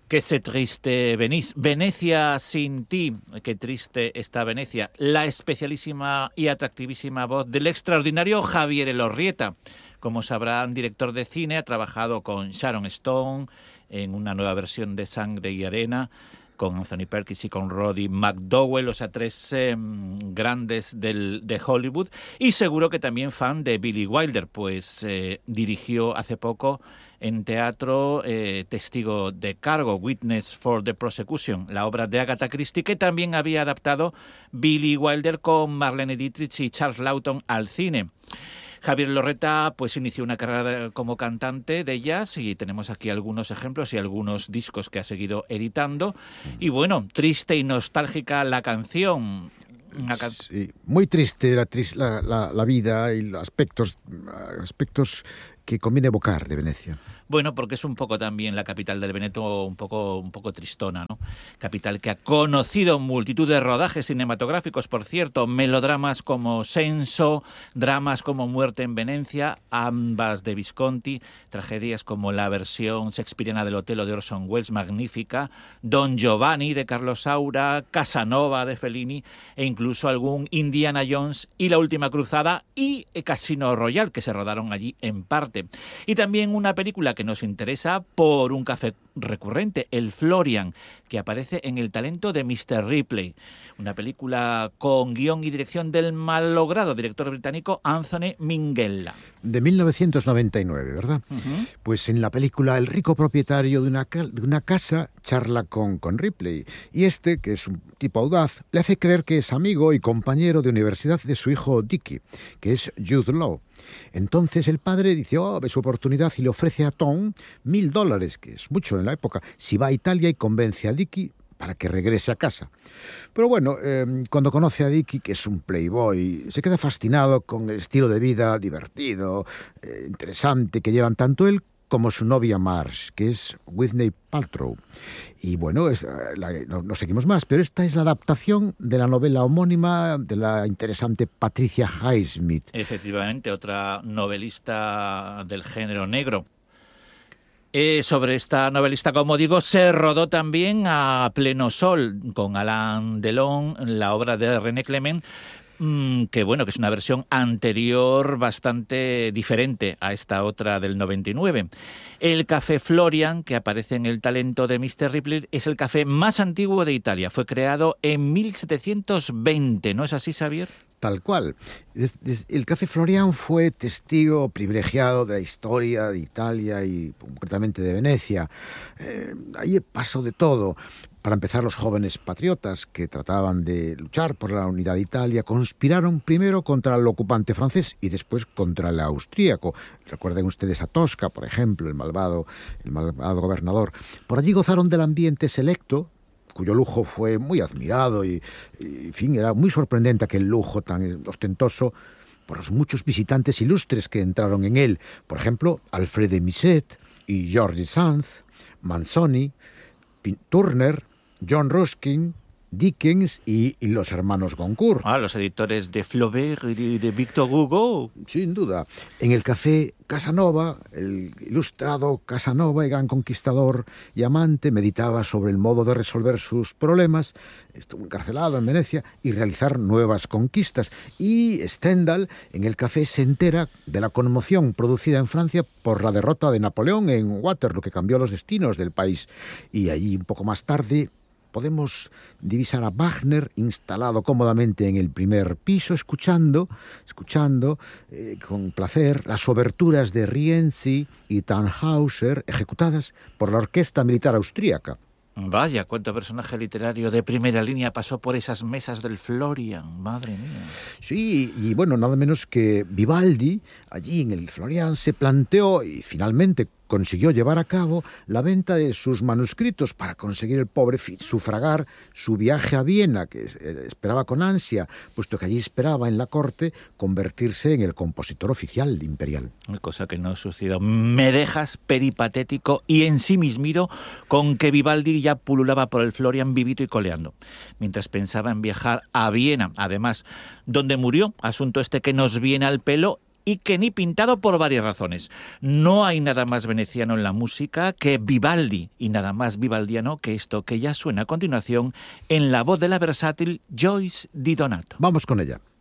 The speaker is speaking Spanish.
Qué sé triste venís. Venecia sin ti. Qué triste está Venecia. La especialísima y atractivísima voz del extraordinario Javier Elorrieta. Como sabrán, director de cine, ha trabajado con Sharon Stone en una nueva versión de Sangre y Arena, con Anthony Perkins y con Roddy McDowell, o sea, tres grandes de Hollywood, y seguro que también fan de Billy Wilder, pues dirigió hace poco en teatro Testigo de Cargo, Witness for the Prosecution, la obra de Agatha Christie, que también había adaptado Billy Wilder con Marlene Dietrich y Charles Lawton al cine. Javier Elorrieta pues inició una carrera como cantante de jazz y tenemos aquí algunos ejemplos y algunos discos que ha seguido editando. Y bueno, triste y nostálgica la canción. Sí, muy triste la vida y los aspectos que conviene evocar de Venecia. Bueno, porque es un poco también la capital del Veneto, un poco tristona, ¿no? Capital que ha conocido multitud de rodajes cinematográficos, por cierto, melodramas como Senso, dramas como Muerte en Venecia, ambas de Visconti, tragedias como la versión shakespeariana del Otelo de Orson Welles, magnífica, Don Giovanni de Carlos Saura, Casanova de Fellini e incluso algún Indiana Jones y La Última Cruzada y Casino Royale, que se rodaron allí en parte. Y también una película que nos interesa por un café recurrente, el Florian, que aparece en El talento de Mr. Ripley, una película con guión y dirección del malogrado director británico Anthony Minghella. De 1999, ¿verdad? Uh-huh. Pues en la película el rico propietario de una casa charla con Ripley, y este, que es un tipo audaz, le hace creer que es amigo y compañero de universidad de su hijo Dickie, que es Jude Law. Entonces el padre dice, ve su oportunidad y le ofrece a Tom $1,000, que es mucho en la época, si va a Italia y convence a Dickie para que regrese a casa. Pero bueno, cuando conoce a Dickie, que es un playboy, se queda fascinado con el estilo de vida divertido, interesante que llevan tanto él como su novia Marge, que es Whitney Paltrow. Y bueno, no seguimos más, pero esta es la adaptación de la novela homónima de la interesante Patricia Highsmith. Efectivamente, otra novelista del género negro. Sobre esta novelista, como digo, se rodó también a pleno sol con Alain Delon, la obra de René Clement, que es una versión anterior bastante diferente a esta otra del 99. El café Florian, que aparece en El talento de Mr. Ripley, es el café más antiguo de Italia. Fue creado en 1720, ¿no es así, Xavier? Tal cual. El Café Florian fue testigo privilegiado de la historia de Italia y concretamente de Venecia. Ahí pasó de todo. Para empezar, los jóvenes patriotas que trataban de luchar por la unidad de Italia conspiraron primero contra el ocupante francés y después contra el austríaco. Recuerden ustedes a Tosca, por ejemplo, el malvado gobernador. Por allí gozaron del ambiente selecto, cuyo lujo fue muy admirado y, en fin, era muy sorprendente aquel lujo tan ostentoso por los muchos visitantes ilustres que entraron en él. Por ejemplo, Alfred de Musset y Georges Sand, Manzoni, Turner, John Ruskin, Dickens y los hermanos Goncourt. Los editores de Flaubert y de Victor Hugo. Sin duda. En el café Casanova, el ilustrado Casanova, el gran conquistador y amante, meditaba sobre el modo de resolver sus problemas, estuvo encarcelado en Venecia, y realizar nuevas conquistas. Y Stendhal, en el café, se entera de la conmoción producida en Francia por la derrota de Napoleón en Waterloo, que cambió los destinos del país. Y allí, un poco más tarde, podemos divisar a Wagner instalado cómodamente en el primer piso, escuchando con placer las oberturas de Rienzi y Tannhäuser ejecutadas por la orquesta militar austríaca. Vaya, cuánto personaje literario de primera línea pasó por esas mesas del Florian, madre mía. Sí, y bueno, nada menos que Vivaldi, allí en el Florian, se planteó y finalmente consiguió llevar a cabo la venta de sus manuscritos para conseguir el pobre sufragar su viaje a Viena, que esperaba con ansia, puesto que allí esperaba en la corte convertirse en el compositor oficial imperial. Cosa que no sucedió. Me dejas peripatético y en sí mismiro con que Vivaldi ya pululaba por el Florian vivito y coleando, mientras pensaba en viajar a Viena, además, donde murió, asunto este que nos viene al pelo, y que ni pintado por varias razones. No hay nada más veneciano en la música que Vivaldi, y nada más vivaldiano que esto que ya suena a continuación en la voz de la versátil Joyce Di Donato. Vamos con ella.